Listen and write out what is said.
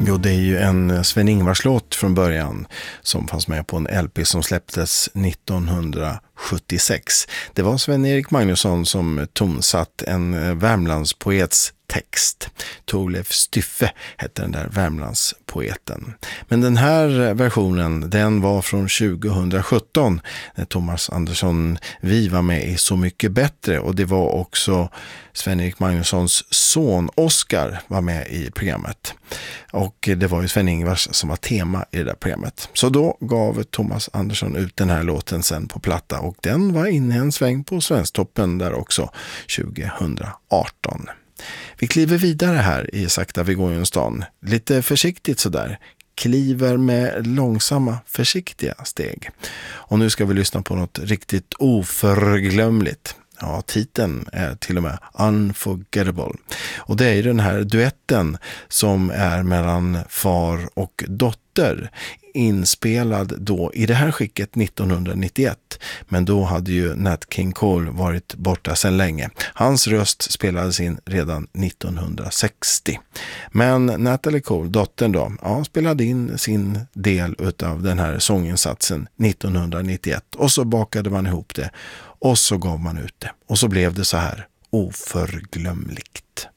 Jo, det är ju en Sven-Ingvars-låt från början som fanns med på en LP som släpptes 1976. Det var Sven-Erik Magnusson som tonsatt en Värmlandspoets text. Torleif Styffe hette den där Värmlandspoeten. Men den här versionen, den var från 2017 när Thomas Andersson Vi var med i Så mycket bättre, och det var också Sven-Erik Magnussons son Oskar var med i programmet. Och det var ju Sven-Ingvars som var tema i det där programmet. Så då gav Thomas Andersson ut den här låten sen på platta, och den var inne en sväng på Svensktoppen där också 2018. Vi kliver vidare här i Sakta vi går i stan. Lite försiktigt sådär. Kliver med långsamma, försiktiga steg. Och nu ska vi lyssna på något riktigt oförglömligt. Ja, titeln är till och med Unforgettable. Och det är ju den här duetten som är mellan far och dotter, inspelad då i det här skicket 1991. Men då hade ju Nat King Cole varit borta sedan länge. Hans röst spelades in redan 1960. Men Natalie Cole, dottern då, ja, spelade in sin del av den här sånginsatsen 1991. Och så bakade man ihop det. Och så gav man ut det. Och så blev det så här oförglömligt.